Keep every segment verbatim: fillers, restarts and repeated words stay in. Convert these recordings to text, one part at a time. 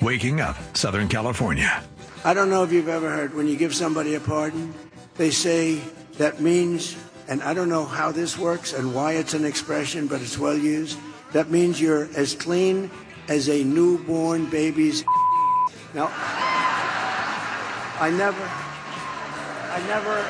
Waking Up Southern California. I don't know if you've ever heard when you give somebody a pardon, they say that means, and I don't know how this works and why it's an expression, but it's well used. That means you're as clean as a newborn baby's. Now, I never, I never,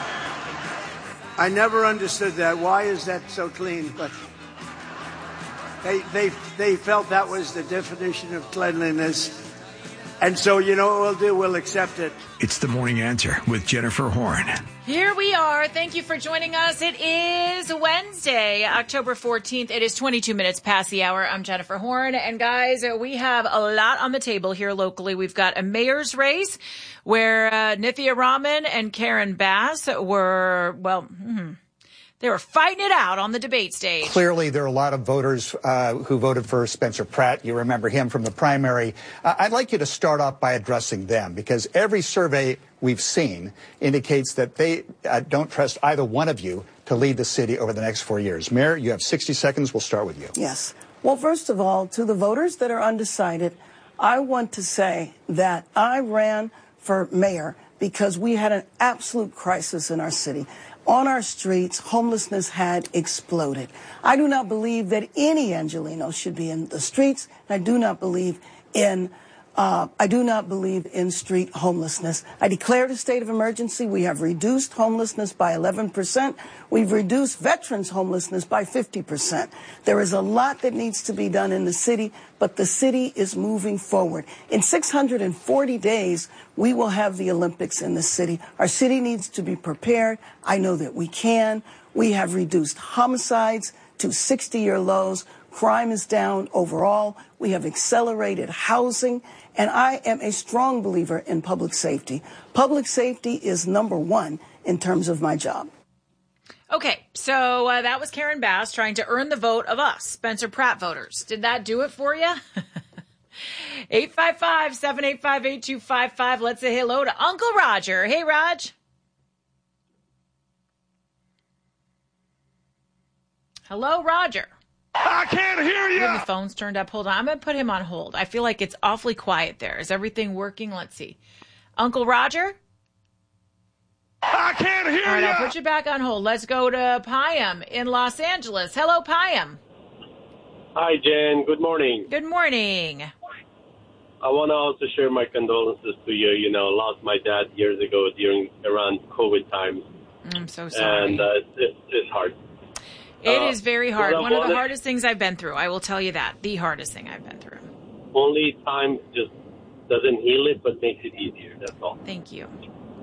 I never understood that. Why is that so clean? But they, they, they felt that was the definition of cleanliness. And so, you know what we'll do? We'll accept it. It's The Morning Answer with Jennifer Horn. Here we are. Thank you for joining us. It is Wednesday, October fourteenth. It is twenty-two minutes past the hour. I'm Jennifer Horn. And guys, we have a lot on the table here locally. We've got a mayor's race where uh, Nithya Raman and Karen Bass were, well, hmm, they were fighting it out on the debate stage. Clearly, there are a lot of voters uh, who voted for Spencer Pratt. You remember him from the primary. Uh, I'd like you to start off by addressing them, because every survey we've seen indicates that they uh, don't trust either one of you to lead the city over the next four years. Mayor, you have sixty seconds. We'll start with you. Yes. Well, first of all, to the voters that are undecided, I want to say that I ran for mayor because we had an absolute crisis in our city. On our streets, homelessness had exploded. I do not believe that any Angelino should be in the streets. I do not believe in uh, I do not believe in street homelessness. I declared a state of emergency. We have reduced homelessness by eleven percent. We've reduced veterans' homelessness by fifty percent. There is a lot that needs to be done in the city, but the city is moving forward. In six hundred forty days, we will have the Olympics in the city. Our city needs to be prepared. I know that we can. We have reduced homicides to sixty-year lows. Crime is down overall. We have accelerated housing. And I am a strong believer in public safety. Public safety is number one in terms of my job. Okay, so uh, that was Karen Bass trying to earn the vote of us, Spencer Pratt voters. Did that do it for you? eight five five, seven eight five, eight two five five. Let's say hello to Uncle Roger. Hey, Raj. Hello, Roger. I can't hear you. The phone's turned up. Hold on. I'm going to put him on hold. I feel like it's awfully quiet there. Is everything working? Let's see. Uncle Roger? I can't hear you. All right, I'll put you back on hold. Let's go to Payam in Los Angeles. Hello, Payam. Hi, Jen. Good morning. Good morning. I want to also share my condolences to you. You know, lost my dad years ago during around COVID times. I'm so sorry. And uh, it's, it's hard. It uh, is very hard. One of the wanted, hardest things I've been through. I will tell you that. The hardest thing I've been through. Only time just doesn't heal it, but makes it easier. That's all. Thank you.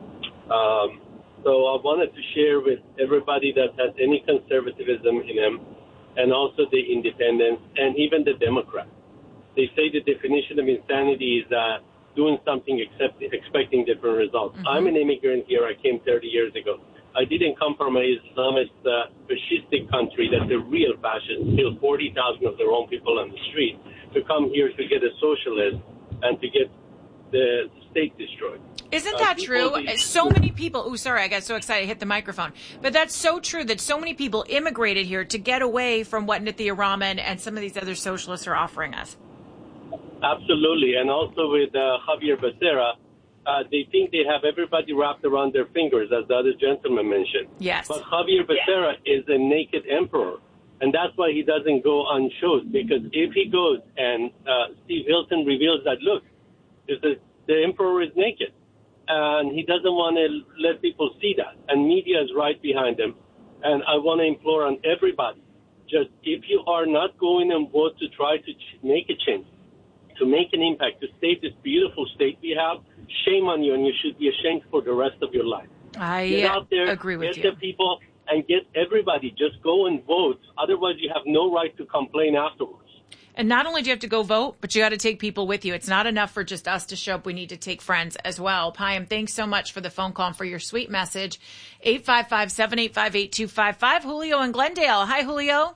Um, so I wanted to share with everybody that has any conservatism in them, and also the independents, and even the Democrats. They say the definition of insanity is uh, doing something except expecting different results. Mm-hmm. I'm an immigrant here. I came thirty years ago. I didn't come from an Islamist, uh, fascistic country that's a real fascist, killed forty thousand of their own people on the street, to come here to get a socialist and to get the state destroyed. Isn't that uh, true? So many people, oh, sorry, I got so excited, I hit the microphone. But that's so true that so many people immigrated here to get away from what Nithya Raman and some of these other socialists are offering us. Absolutely. And also with uh, Javier Becerra, uh, they think they have everybody wrapped around their fingers, as the other gentleman mentioned. Yes. But Javier Becerra yeah. is a naked emperor. And that's why he doesn't go on shows, because if he goes and uh, Steve Hilton reveals that, look, the, the emperor is naked, and he doesn't want to let people see that, and media is right behind him. And I want to implore on everybody, just if you are not going and vote to try to ch- make a change, to make an impact, to save this beautiful state we have, shame on you, and you should be ashamed for the rest of your life. I get out there, agree with get you. the people, and get everybody. Just go and vote. Otherwise, you have no right to complain afterwards. And not only do you have to go vote, but you got to take people with you. It's not enough for just us to show up. We need to take friends as well. Payam, thanks so much for the phone call and for your sweet message. eight five five, seven eight five, eight two five five. Julio in Glendale. Hi, Julio.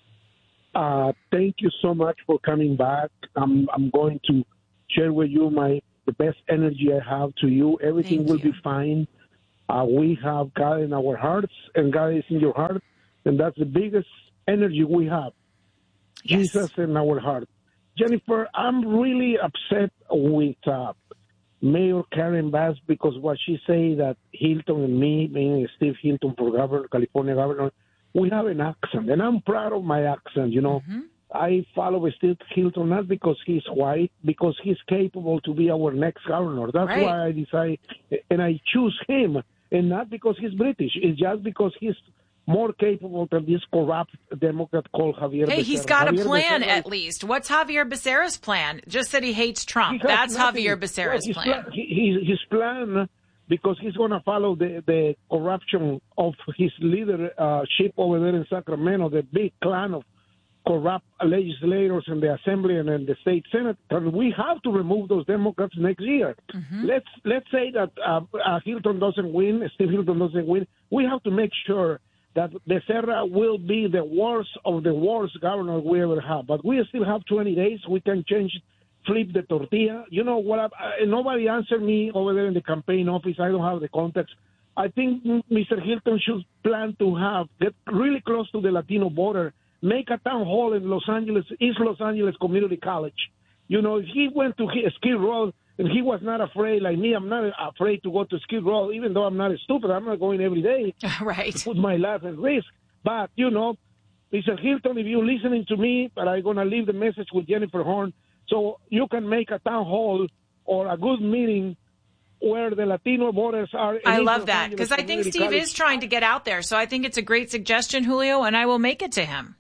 Uh, thank you so much for coming back. I'm, I'm going to share with you my the best energy I have to you. Everything Thank will you. be fine. Uh, we have God in our hearts, and God is in your heart, and that's the biggest energy we have. Yes. Jesus in our heart. Jennifer, I'm really upset with uh, Mayor Karen Bass because what she say that Hilton and me, meaning Steve Hilton for governor, California governor, we have an accent, and I'm proud of my accent, you know. Mm-hmm. I follow Steve Hilton not because he's white, because he's capable to be our next governor. That's right. why I decide, and I choose him, and not because he's British. It's just because he's more capable than this corrupt Democrat called Javier Becerra. Hey, he's got Javier a plan Becerra, at least. What's Javier Becerra's plan? Just that he hates Trump. He That's nothing. Javier Becerra's well, plan. Pla- he, his plan, because he's going to follow the, the corruption of his leadership uh, over there in Sacramento, the big clan of corrupt legislators in the Assembly and in the state Senate. And we have to remove those Democrats next year. Mm-hmm. Let's let's say that uh, uh, Hilton doesn't win, Steve Hilton doesn't win. We have to make sure that Becerra will be the worst of the worst governor we ever have. But we still have twenty days. We can change, flip the tortilla. You know what? I, nobody answered me over there in the campaign office. I don't have the context. I think Mister Hilton should plan to have, get really close to the Latino border, make a town hall in Los Angeles, East Los Angeles Community College. You know, if he went to Skid Row and he was not afraid like me, I'm not afraid to go to Skid Row, even though I'm not stupid. I'm not going every day right. to put my life at risk. But, you know, Mister Hilton, if you're listening to me, but I'm going to leave the message with Jennifer Horn, so you can make a town hall or a good meeting where the Latino voters are. I love that, because I think Steve College. is trying to get out there. So I think it's a great suggestion, Julio, and I will make it to him.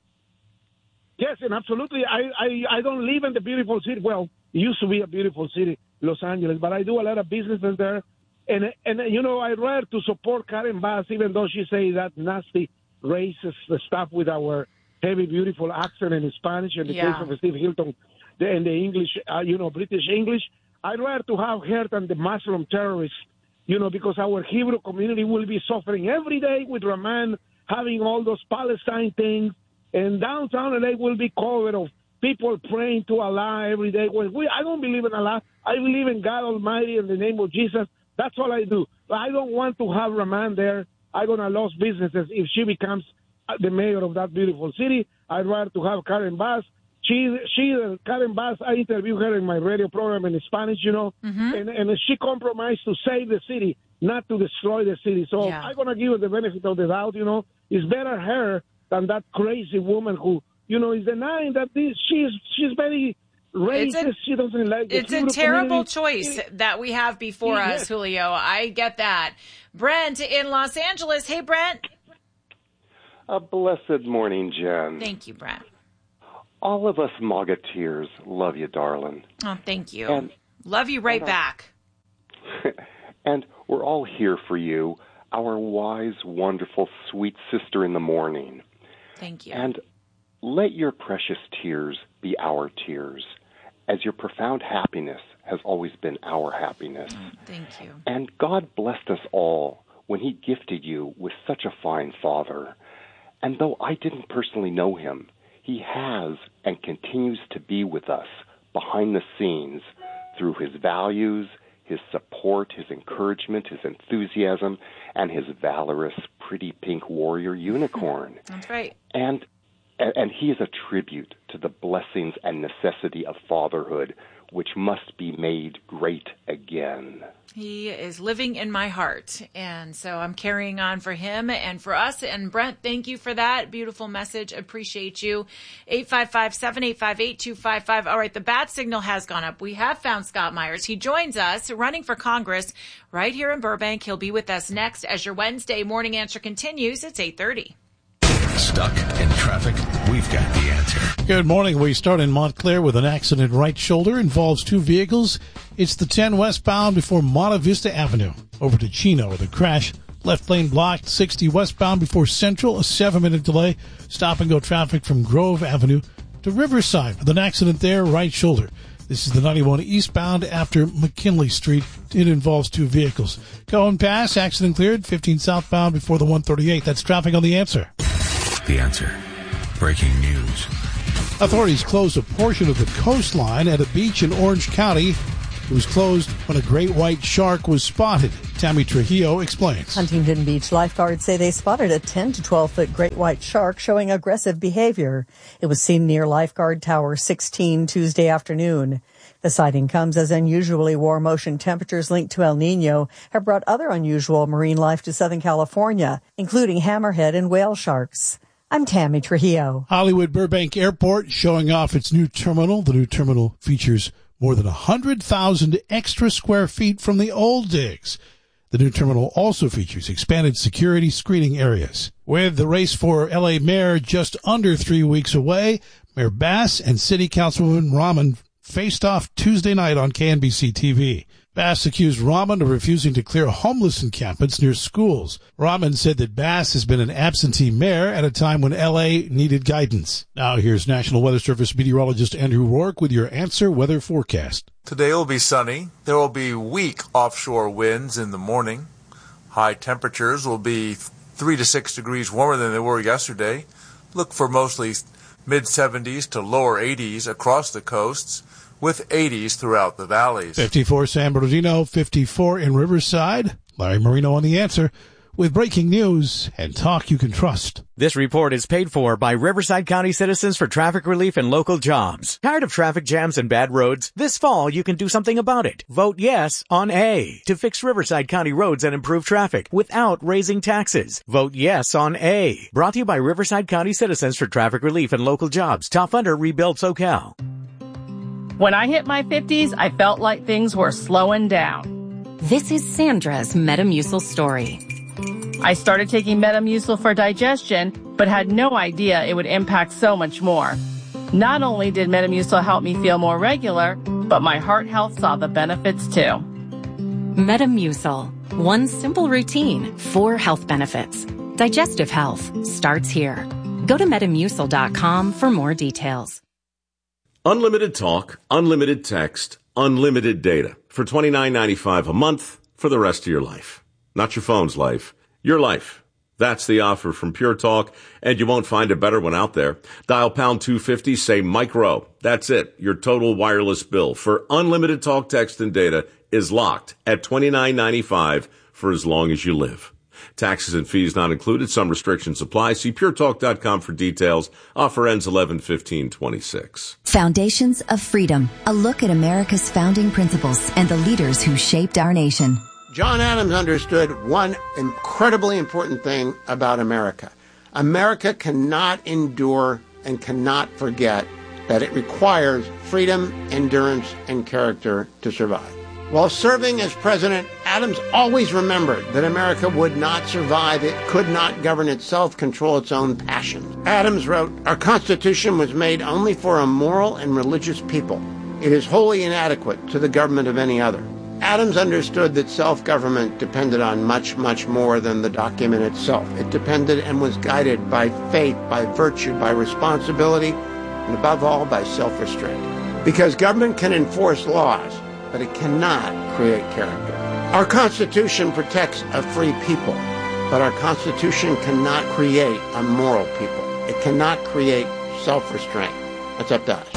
Yes, and absolutely. I, I, I don't live in the beautiful city. Well, it used to be a beautiful city, Los Angeles, but I do a lot of businesses there. And, and you know, I'd rather to support Karen Bass, even though she say that nasty racist stuff with our heavy, beautiful accent in Spanish and the yeah. case of Steve Hilton and the English, uh, you know, British English. I'd rather to have her than the Muslim terrorists, you know, because our Hebrew community will be suffering every day with Rahman having all those Palestine things. And downtown L A will be covered of people praying to Allah every day. Well, we, I don't believe in Allah. I believe in God Almighty in the name of Jesus. That's all I do. But I don't want to have Rahman there. I'm going to lose businesses if she becomes the mayor of that beautiful city. I'd rather to have Karen Bass. She, she, Karen Bass, I interviewed her in my radio program in Spanish, you know, mm-hmm. and, and she compromised to save the city, not to destroy the city. So yeah. I'm going to give her the benefit of the doubt, you know. It's better her than that crazy woman who, you know, is denying that this, she's she's very racist. A, she doesn't like the It's a terrible community. choice that we have before yeah. us, Julio. I get that. Brent in Los Angeles. Hey, Brent. A blessed morning, Jen. Thank you, Brent. All of us Magateers love you, darling. Oh, thank you. And, love you right and back. And we're all here for you, our wise, wonderful, sweet sister in the morning. Thank you. And let your precious tears be our tears, as your profound happiness has always been our happiness. Oh, thank you. And God blessed us all when he gifted you with such a fine father. And though I didn't personally know him, he has and continues to be with us behind the scenes through his values, his support, his encouragement, his enthusiasm, and his valorous, pretty pink warrior unicorn. That's right. And and he is a tribute to the blessings and necessity of fatherhood, which must be made great again. He is living in my heart, and so I'm carrying on for him and for us. And Brent, thank you for that beautiful message. Appreciate you. eight five five, seven eight five, eight two five five. All right, the bat signal has gone up. We have found Scott Myers. He joins us running for Congress right here in Burbank. He'll be with us next as your Wednesday morning answer continues. It's eight thirty. Stuck in traffic? We've got the answer. Good morning. We start in Montclair with an accident right shoulder. Involves two vehicles. It's the ten westbound before Monta Vista Avenue. Over to Chino with a crash. Left lane blocked. sixty westbound before Central. A seven-minute delay. Stop and go traffic from Grove Avenue to Riverside with an accident there, right shoulder. This is the ninety-one eastbound after McKinley Street. It involves two vehicles. Cohen Pass, accident cleared. fifteen southbound before the one thirty-eight. That's traffic on the answer. The answer. Breaking news. Authorities closed a portion of the coastline at a beach in Orange County It was closed when a great white shark was spotted. Tammy Trujillo explains. Huntington Beach lifeguards say they spotted a ten to twelve foot great white shark showing aggressive behavior. It was seen near Lifeguard Tower sixteen Tuesday afternoon. The sighting comes as unusually warm ocean temperatures linked to El Nino have brought other unusual marine life to Southern California, including hammerhead and whale sharks. I'm Tammy Trujillo. Hollywood Burbank Airport showing off its new terminal. The new terminal features more than one hundred thousand extra square feet from the old digs. The new terminal also features expanded security screening areas. With the race for L A mayor just under three weeks away, Mayor Bass and City Councilwoman Rahman faced off Tuesday night on K N B C T V. Bass accused Rahman of refusing to clear homeless encampments near schools. Rahman said that Bass has been an absentee mayor at a time when L A needed guidance. Now here's National Weather Service meteorologist Andrew Rourke with your Answer Weather forecast. Today will be sunny. There will be weak offshore winds in the morning. High temperatures will be three to six degrees warmer than they were yesterday. Look for mostly mid seventies to lower eighties across the coasts, with eighties throughout the valleys. fifty-four San Bernardino, fifty-four in Riverside. Larry Marino on The Answer with breaking news and talk you can trust. This report is paid for by Riverside County Citizens for Traffic Relief and Local Jobs. Tired of traffic jams and bad roads? This fall, you can do something about it. Vote yes on A to fix Riverside County roads and improve traffic without raising taxes. Vote yes on A. Brought to you by Riverside County Citizens for Traffic Relief and Local Jobs. Top funder, Rebuild SoCal. When I hit my fifties, I felt like things were slowing down. This is Sandra's Metamucil story. I started taking Metamucil for digestion, but had no idea it would impact so much more. Not only did Metamucil help me feel more regular, but my heart health saw the benefits too. Metamucil. One simple routine, four health benefits. Digestive health starts here. Go to metamucil dot com for more details. Unlimited talk, unlimited text, unlimited data for twenty-nine ninety-five a month for the rest of your life. Not your phone's life, your life. That's the offer from Pure Talk, and you won't find a better one out there. Dial pound two fifty, say micro. That's it. Your total wireless bill for unlimited talk, text, and data is locked at twenty-nine ninety-five for as long as you live. Taxes and fees not included. Some restrictions apply. See pure talk dot com for details. Offer ends eleven fifteen twenty-six. Foundations of Freedom. A look at America's founding principles and the leaders who shaped our nation. John Adams understood one incredibly important thing about America. America cannot endure and cannot forget that it requires freedom, endurance, and character to survive. While serving as president, Adams always remembered that America would not survive. It could not govern itself, control its own passions. Adams wrote, "Our Constitution was made only for a moral and religious people. It is wholly inadequate to the government of any other." Adams understood that self-government depended on much, much more than the document itself. It depended and was guided by faith, by virtue, by responsibility, and above all, by self-restraint. Because government can enforce laws, but it cannot create character. Our Constitution protects a free people, but our Constitution cannot create a moral people. It cannot create self-restraint. That's up to us.